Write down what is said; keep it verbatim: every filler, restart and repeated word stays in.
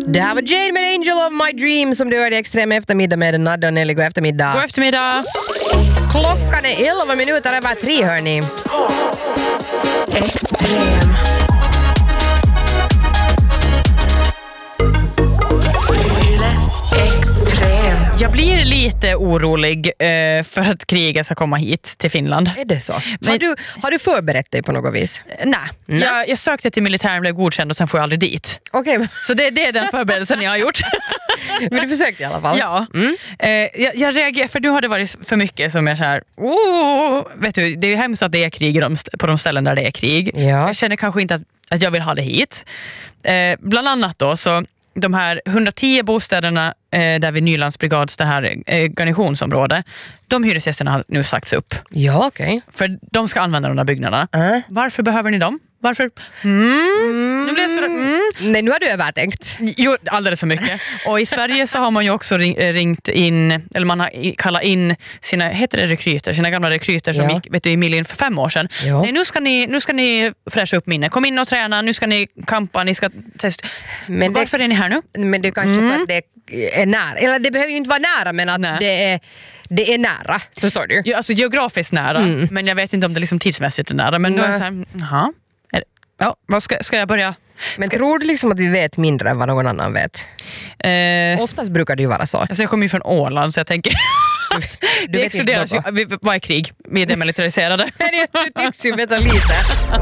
Det här var Jane med Angel of My Dream som du hörde i Extrem eftermiddag med Nadja och Nelly. God eftermiddag. God eftermiddag. Klockan är elva minuter över tre, hörni. Extrem. Extrem. Jag blir lite orolig eh, för att kriget ska komma hit till Finland. Är det så? Men, har, du, har du förberett dig på något vis? Nej, Nej. jag, jag sökte till militären, blev godkänd och sen får jag aldrig dit. Okej, okay. Så det, det är den förberedelsen jag har gjort. Men du försökte i alla fall. Ja, mm. eh, jag, jag reagerar, för nu har det varit för mycket som jag så här, oh, vet du, det är ju hemskt att det är krig i de, på de ställen där det är krig. Ja. Jag känner kanske inte att, att jag vill ha det hit. Eh, bland annat då så de här hundratio bostäderna eh, där vid Nylandsbrigads, det här eh, garnisonsområde, de hyresgästerna har nu sagts upp. Ja, okej. Okay. För de ska använda de där byggnaderna. Uh. Varför behöver ni dem? Varför? Mm. Mm. Nu blir jag så, mm. Nej, nu har du övertänkt. Jo, alldeles för mycket. Och i Sverige så har man ju också ringt in, eller man har kallat in sina, heter det rekryter, sina gamla rekryter som ja. gick, vet du, i Miljen för fem år sedan. Ja. Nej, nu ska ni, nu ska ni fräscha upp minne. Kom in och träna, nu ska ni kampa, ni ska testa. Men varför det, är ni här nu? Men det är kanske mm. för att det är nära. Eller det behöver ju inte vara nära, men att det är, det är nära. Förstår du? Ja, alltså geografiskt nära, mm. men jag vet inte om det liksom tidsmässigt är nära. Men då är det så här, jaha. Ja, vad ska, ska jag börja? Men ska... tror du liksom att vi vet mindre än vad någon annan vet? Eh... Oftast brukar det ju vara så. Alltså jag kommer ju från Åland så jag tänker att du vi exkluderas ju. Vi var i krig, vi är demilitariserade. Du tycks ju veta lite.